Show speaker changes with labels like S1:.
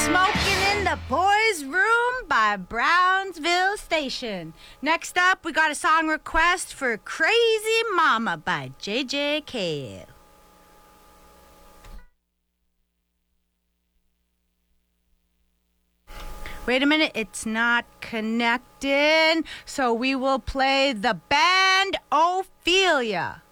S1: Smoking in the Boys' Room by Brownsville Station. Next up, we got a song request for Crazy Mama by J.J. Cale. Wait a minute, it's not connecting. So we will play the band Ophelia.